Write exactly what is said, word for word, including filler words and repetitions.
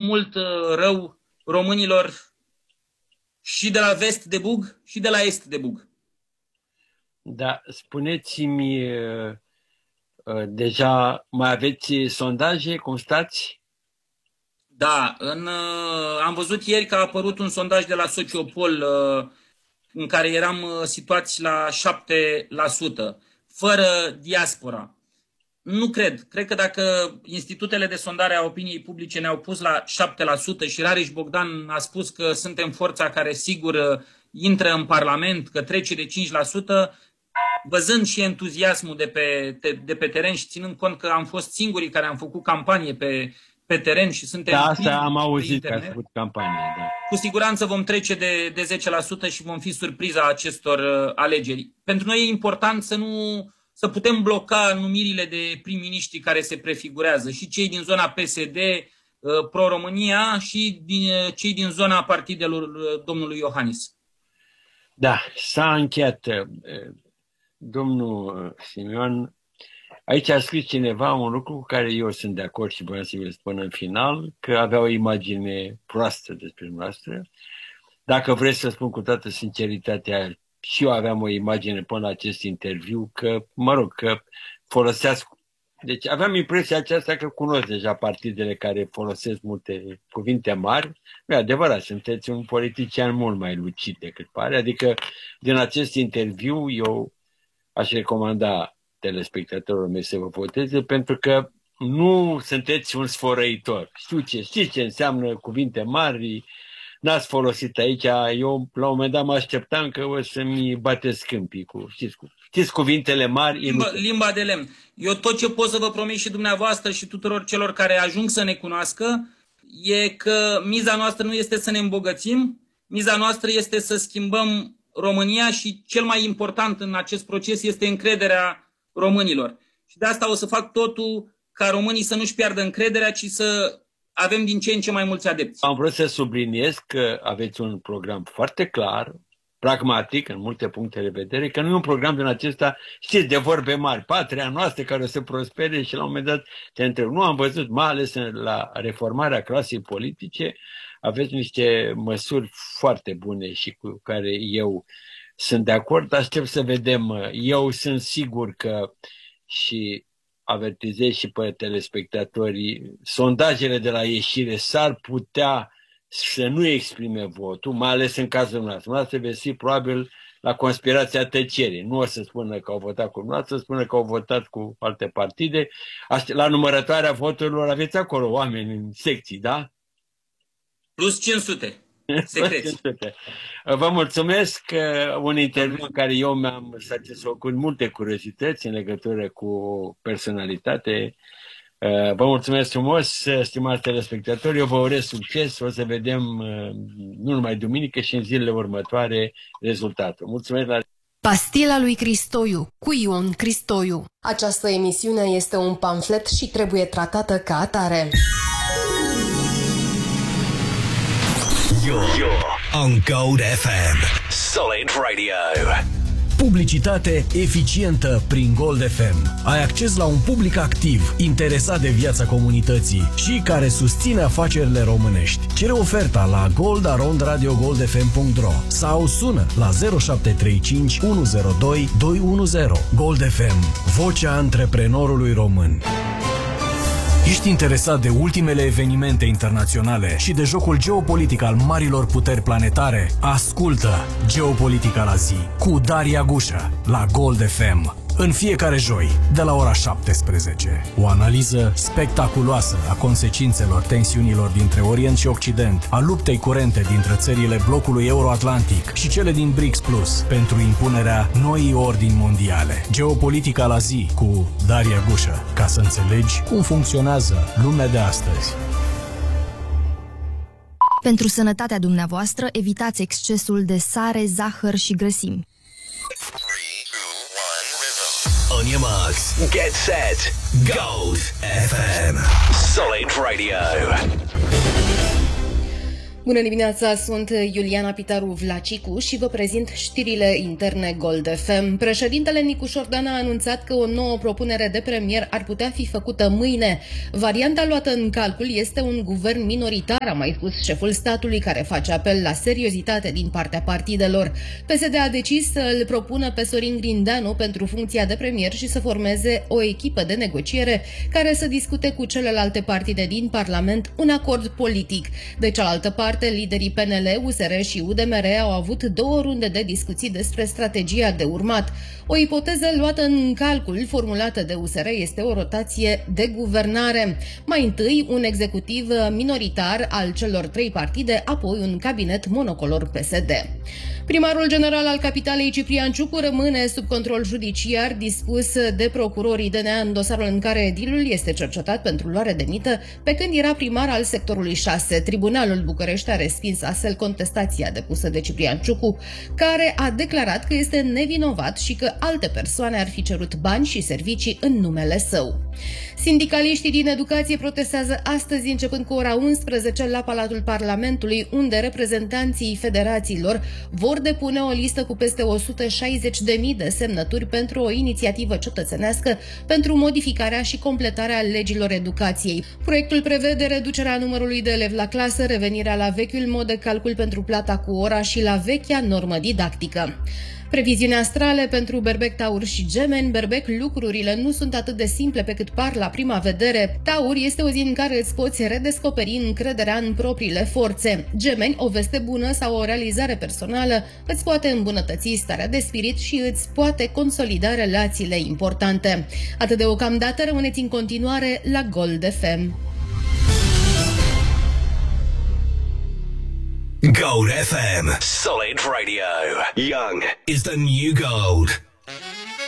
mult rău românilor și de la vest de Bug și de la est de Bug. Da, spuneți-mi, deja mai aveți sondaje, cum stați? Da, în, am văzut ieri că a apărut un sondaj de la Sociopol în care eram situați la șapte la sută, fără diaspora. Nu cred. Cred că dacă institutele de sondare a opiniei publice ne-au pus la șapte la sută și Rareș Bogdan a spus că suntem forța care sigur intră în Parlament, că trece de cinci la sută, văzând și entuziasmul de pe, de pe teren și ținând cont că am fost singurii care am făcut campanie pe, pe teren și suntem... Da, asta am auzit că ați făcut campanie, da. Cu siguranță vom trece de, de zece la sută și vom fi surpriza acestor uh, alegeri. Pentru noi e important să nu... să putem bloca numirile de prim-miniștri care se prefigurează, și cei din zona P S D, Pro-România, și din, cei din zona partidelor domnului Iohannis. Da, s-a încheiat. Domnul Simion, aici a scris cineva un lucru cu care eu sunt de acord și vreau să vă spun în final, că avea o imagine proastă despre noastră. Dacă vreți să spun cu toată sinceritatea, și eu aveam o imagine până la acest interviu că, mă rog, că folosesc... Deci aveam impresia aceasta că cunosc deja partidele care folosesc multe cuvinte mari. Nu e adevărat, sunteți un politician mult mai lucid decât pare. Adică, din acest interviu, eu aș recomanda telespectatorilor mei să vă voteze, pentru că nu sunteți un sfărăitor. Știu ce, știți ce înseamnă cuvinte mari, n-ați folosit aici. Eu, la un moment dat, mă așteptam că o să-mi bateți câmpii cu, știți, cu, știți cuvintele mari. Limba, limba de lemn. Eu tot ce pot să vă promit și dumneavoastră și tuturor celor care ajung să ne cunoască e că miza noastră nu este să ne îmbogățim, miza noastră este să schimbăm România și cel mai important în acest proces este încrederea românilor. Și de asta o să fac totul ca românii să nu-și piardă încrederea, ci să avem din ce în ce mai mulți adepți. Am vrut să subliniez că aveți un program foarte clar, pragmatic, în multe puncte de vedere, că nu e un program din acesta, știți, de vorbe mari, patria noastră care o să prospere și la un moment dat te întreb. Nu am văzut, mai ales la reformarea clasei politice, aveți niște măsuri foarte bune și cu care eu sunt de acord. Aștept să vedem. Eu sunt sigur că și avertizez și pe telespectatorii, sondajele de la ieșire s-ar putea să nu exprime votul, mai ales în cazul nostru. Dumneavoastră veți fi probabil la conspirația tăcerii. Nu o să spună că au votat cu dumneavoastră, să spună că au votat cu alte partide. La numărătoarea voturilor aveți acolo oameni în secții, da? Plus cinci sute. Secreți. Vă mulțumesc. Un interviu în care eu mi-am satisfăcut multe curiozități în legătură cu personalitate. Vă mulțumesc frumos, stimați telespectatori. Eu vă urez succes. O să vedem nu numai duminică și în zilele următoare rezultatul. Mulțumesc la... Pastila lui Cristoiu, cu Ion Cristoiu. Această emisiune este un pamflet și trebuie tratată ca atare. You're, You're on Gold F M. Solid Radio. Publicitate eficientă prin Gold F M. Ai acces la un public activ, interesat de viața comunității și care susține afacerile românești. Cere oferta la gold arond radio gold f m punct r o sau sună la zero șapte trei cinci unu zero doi doi unu zero. Gold F M, vocea antreprenorului român. Ești interesat de ultimele evenimente internaționale și de jocul geopolitic al marilor puteri planetare? Ascultă Geopolitica la zi cu Daria Gușă la Gold F M. În fiecare joi, de la ora șaptesprezece. O analiză spectaculoasă a consecințelor tensiunilor dintre Orient și Occident, a luptei curente dintre țările blocului Euro-Atlantic și cele din BRICS Plus pentru impunerea noii ordini mondiale. Geopolitica la zi cu Daria Gușă, ca să înțelegi cum funcționează lumea de astăzi. Pentru sănătatea dumneavoastră, evitați excesul de sare, zahăr și grăsimi. On your marks, get set, Gold F M. Solid Radio. Bună dimineața, sunt Iuliana Pitaru Vlacicu și vă prezint știrile interne Gold F M. Președintele Nicu Șordan a anunțat că o nouă propunere de premier ar putea fi făcută mâine. Varianta luată în calcul este un guvern minoritar, a mai spus șeful statului, care face apel la seriozitate din partea partidelor. P S D a decis să îl propună pe Sorin Grindeanu pentru funcția de premier și să formeze o echipă de negociere care să discute cu celelalte partide din Parlament un acord politic. De cealaltă parte, liderii P N L, U S R și U D M R au avut două runde de discuții despre strategia de urmat. O ipoteză luată în calcul, formulată de U S R, este o rotație de guvernare. Mai întâi, un executiv minoritar al celor trei partide, apoi un cabinet monocolor P S D. Primarul general al capitalei, Ciprian Ciucu, rămâne sub control judiciar, dispus de procurorii D N A în dosarul în care edilul este cercetat pentru luare de mită, pe când era primar al sectorului șase. Tribunalul București a respins astfel contestația depusă de Ciprian Ciucu, care a declarat că este nevinovat și că alte persoane ar fi cerut bani și servicii în numele său. Sindicaliștii din educație protestează astăzi începând cu ora unsprezece la Palatul Parlamentului, unde reprezentanții federațiilor vor depune o listă cu peste o sută șaizeci de mii de semnături pentru o inițiativă cetățenească pentru modificarea și completarea legilor educației. Proiectul prevede reducerea numărului de elevi la clasă, revenirea la vechiul mod de calcul pentru plata cu ora și la vechea normă didactică. Previziuni astrale pentru Berbec, Taur și Gemeni. Berbec, lucrurile nu sunt atât de simple pe cât par la prima vedere. Taur, este o zi în care îți poți redescoperi încrederea în propriile forțe. Gemeni, o veste bună sau o realizare personală îți poate îmbunătăți starea de spirit și îți poate consolida relațiile importante. Atât deocamdată, rămâneți în continuare la Gold F M. Gold F M. Solid Radio. Young is the new gold.